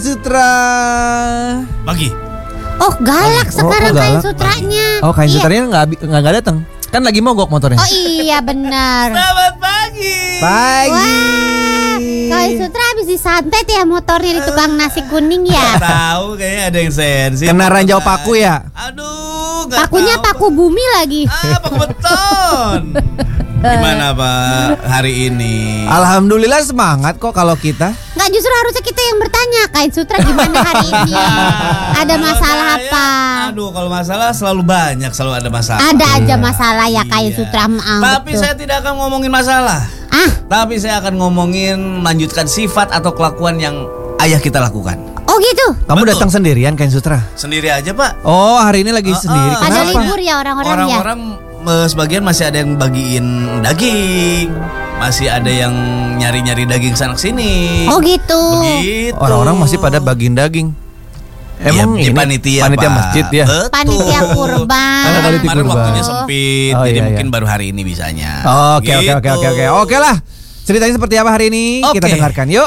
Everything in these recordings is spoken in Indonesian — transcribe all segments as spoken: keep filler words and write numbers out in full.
Sutra Pagi. Oh galak oh, sekarang oh, Kain galak. Sutranya. Oh Kain Iya. Sutranya nggak nggak nggak datang. Kan lagi mogok motornya. Oh iya benar. Selamat pagi. Pagi. Kain Sutra habis disantet ya motornya di tukang nasi kuning ya. Tahu kayaknya ada yang sensi. Kena ranjau paku ya. Aduh, nggak Pakunya tahu. paku bumi lagi. Ah, paku beton. Gimana Pak hari ini? Alhamdulillah semangat kok kalau kita. Nggak, justru harusnya kita yang bertanya Kain Sutra gimana hari ini. Ada Kalau masalah saya, apa? Aduh, kalau masalah selalu banyak, selalu ada masalah. Ada aja masalah ya Kain Iya. Sutra. Maaf, Tapi betul. saya tidak akan ngomongin masalah. Ah, Tapi saya akan ngomongin melanjutkan sifat atau kelakuan yang ayah kita lakukan. oh gitu. Kamu Betul. datang sendirian Kain Sutra? Sendiri aja Pak. Oh hari ini lagi Ah, sendiri. ah. Ada Kenapa? libur ya orang-orang ya. Orang-orang eh, sebagian masih ada yang bagiin daging, masih ada yang nyari-nyari daging sana sini. Oh gitu. Begitu. Orang-orang masih pada bagiin daging. Emang ya, ini panitia, panitia Pak. masjid ya? Betul. Panitia kurban. Karena Panitia kemarin kurban. waktunya sempit, Oh, jadi iya, mungkin iya. baru hari ini bisanya. Oke oke Gitu. oke oke oke. Oke lah. Ceritanya seperti apa hari ini? Oke. Kita dengarkan yuk.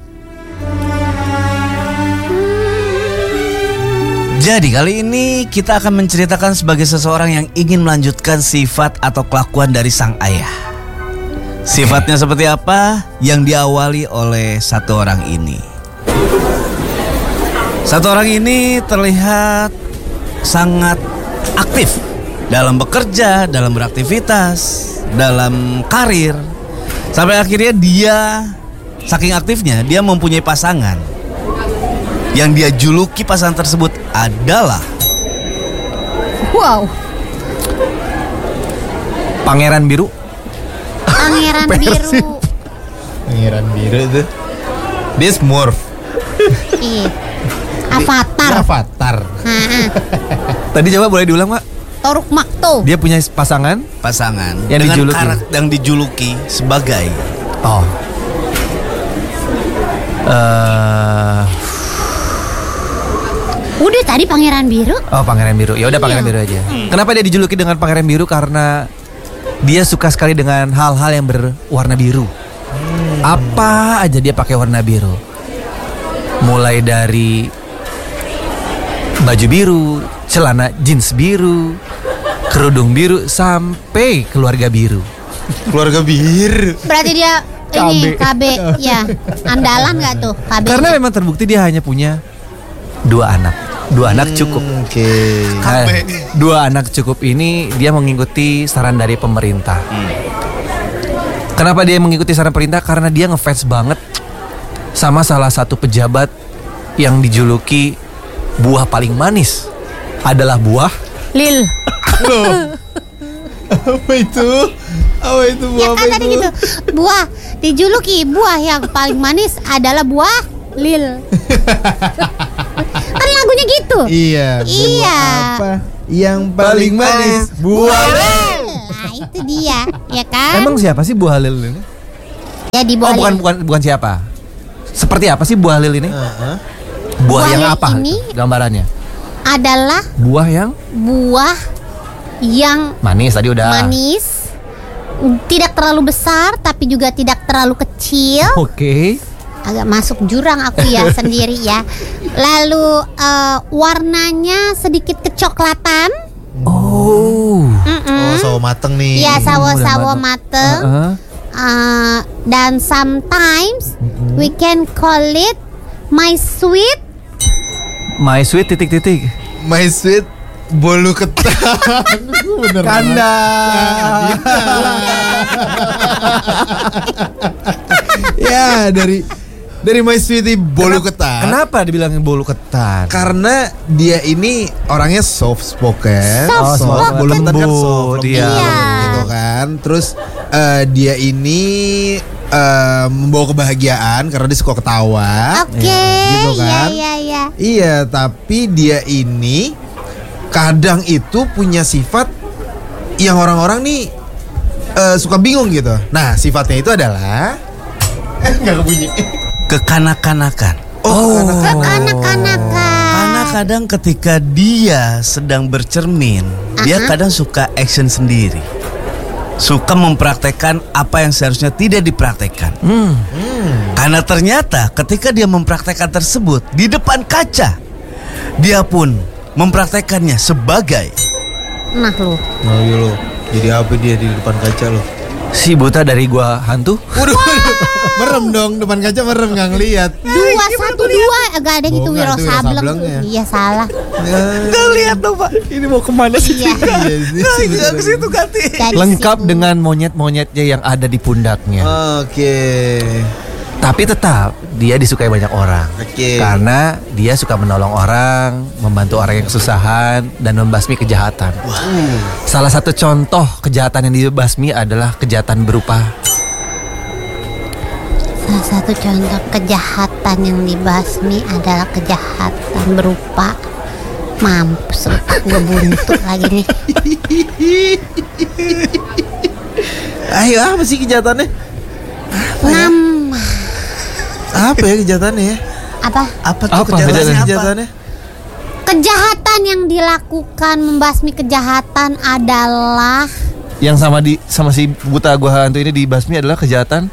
Jadi kali ini kita akan menceritakan sebagai seseorang yang ingin melanjutkan sifat atau kelakuan dari sang ayah. Sifatnya seperti apa? Yang diawali oleh satu orang ini. Satu orang ini terlihat sangat aktif dalam bekerja, dalam beraktivitas, dalam karir. Sampai akhirnya dia, saking aktifnya, dia mempunyai pasangan. Yang dia juluki pasangan tersebut adalah Wow. Pangeran Biru. Pangeran Persib. biru. Pangeran biru itu. Dia Smurf. Iya. Avatar. Avatar. Ha-ha. Tadi coba boleh diulang Pak? Toruk Makto. Dia punya pasangan. pasangan Yang dengan dijuluki. karakter yang dijuluki sebagai Oh. Eh, Udah tadi Pangeran Biru. oh Pangeran Biru. Ya udah Pangeran Iya. Biru aja. Kenapa dia dijuluki dengan Pangeran Biru? Karena dia suka sekali dengan hal-hal yang berwarna biru. Apa aja dia pakai warna biru. Mulai dari baju biru, celana jeans biru, kerudung biru, sampai keluarga biru. Keluarga biru. Berarti dia ini K B ya. Andalan nggak tuh K B? Karena memang terbukti dia hanya punya dua anak. Dua anak cukup. Oke. Nah, dua anak cukup ini dia mengikuti saran dari pemerintah. Kenapa dia mengikuti saran pemerintah? Karena dia ngefans banget sama salah satu pejabat yang dijuluki buah paling manis. Adalah buah Lil. Apa itu? Apa itu buah Ya apa kan tadi itu? gitu. Buah dijuluki buah yang paling manis adalah buah Lil. Kan lagunya gitu. Iya. buah Iya. Apa yang paling manis? Buah. Nah, itu dia, ya kan? Emang siapa sih buah Halil ini? Ya di Oh buah bukan Lil. bukan bukan siapa. Seperti apa sih buah Halil ini? Heeh. Buah, Buah yang Halil apa? ini itu gambarannya. adalah Buah yang buah yang manis tadi udah. manis, tidak terlalu besar tapi juga tidak terlalu kecil. Oke. Agak masuk jurang aku ya sendiri ya. Lalu eh, warnanya sedikit kecoklatan. Oh. Mm-mm. Oh, sawo mateng nih. Ya sawo-sawo udah mateng. Heeh. Eh, dan sometimes we can call it my sweet. My sweet titik-titik. My sweet bolu ketan. Bener Kanda. Ya, dari dari My Sweetie bolu ketan. Kenapa dibilangin bolu ketan? Karena dia ini orangnya soft spoken, Soft spoken. bolu ketan kan Lembut, soft, lembut, iya. gitu kan. Terus eh, dia ini eh, membawa kebahagiaan karena dia suka ketawa. Oke, gitu ya kan. ya ya. Iya, tapi dia ini kadang itu punya sifat yang orang-orang nih eh, suka bingung gitu. Nah, sifatnya itu adalah nggak kebunyi. kekanak-kanakan. Oh, Kekanak-kanakan. Karena kadang ketika dia sedang bercermin, dia Aha. kadang suka action sendiri. suka mempraktekkan apa yang seharusnya tidak dipraktekkan. Hmm. Karena ternyata ketika dia mempraktekkan tersebut di depan kaca, dia pun mempraktekkannya sebagai Nah lu. Oh iya lo. Jadi apa dia di depan kaca lo? Si buta dari gua hantu. Waduh, waduh. Merem dong, depan kaca merem nggak ngeliat. Dua satu dua agak ada gitu Bohong, Wiro itu Wiro Sableng. Sableng ya. Iya salah. Gak lihat dong Pak. Ini mau kemana sih? Iya. Iya, Nah, jangan ke situ ganti. Dari Lengkap situ. dengan monyet-monyetnya yang ada di pundaknya. Oke. Tapi tetap dia disukai banyak orang. Oke. Karena dia suka menolong orang, membantu orang yang kesusahan dan membasmi kejahatan. Salah satu contoh kejahatan yang dibasmi adalah kejahatan berupa Salah satu contoh kejahatan yang dibasmi adalah kejahatan berupa mampus gue buntu lagi nih. Ayo apa sih kejahatannya? Nama Apa ya kejahatannya ya? apa? Apa tuh Apa kejahatannya? kejahatannya? Apa? Kejahatannya? Kejahatan yang dilakukan membasmi kejahatan adalah yang sama di sama si buta gua hantu ini dibasmi adalah kejahatan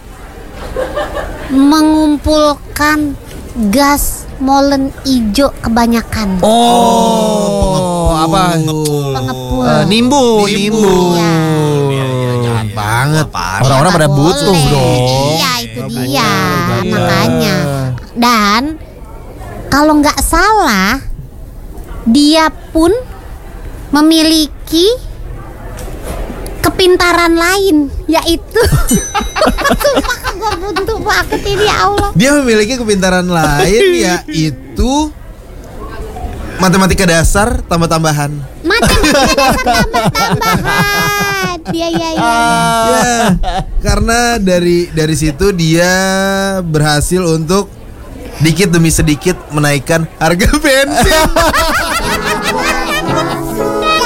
mengumpulkan gas molen ijo kebanyakan. Oh, apa? Pengepul. Eh, nimbu, nimbu. Iya. Jahat banget. Orang-orang Nggak pada butuh boleh. dong. Iya itu dia makanya. Dan kalau nggak salah dia pun memiliki kepintaran lain yaitu sumpah gue buntu banget ini ya Allah. Dia memiliki kepintaran lain yaitu matematika dasar tambah-tambahan. Matematika dasar tambah-tambahan. Iya iya iya. Ya, karena dari dari situ dia berhasil untuk dikit demi sedikit menaikkan harga bensin.